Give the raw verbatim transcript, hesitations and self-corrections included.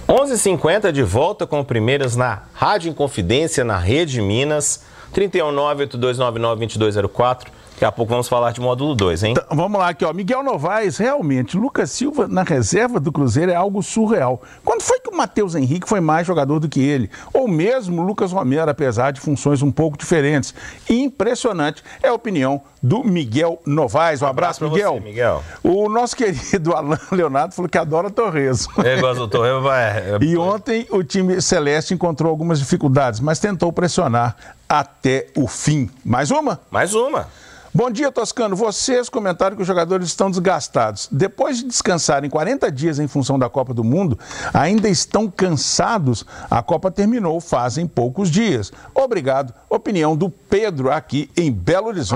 onze e cinquenta de volta com primeiras na Rádio Inconfidência, na Rede Minas. trinta e um, nove oito dois nove nove, dois dois zero quatro. Daqui a pouco vamos falar de módulo dois, hein? Então, vamos lá aqui, ó. Miguel Novaes, realmente, Lucas Silva na reserva do Cruzeiro é algo surreal. Quando foi que o Matheus Henrique foi mais jogador do que ele? Ou mesmo o Lucas Romero, apesar de funções um pouco diferentes. Impressionante é a opinião do Miguel Novaes. Um abraço, pra Miguel. você, Miguel. O nosso querido Alan Leonardo falou que adora Torres. Eu gosto do Torres, vai. E ontem o time celeste encontrou algumas dificuldades, mas tentou pressionar até o fim. Mais uma? Mais uma. Bom dia, Toscano. Vocês comentaram que os jogadores estão desgastados. Depois de descansarem quarenta dias em função da Copa do Mundo, ainda estão cansados? A Copa terminou fazem poucos dias. Obrigado. Opinião do Pedro aqui em Belo Horizonte.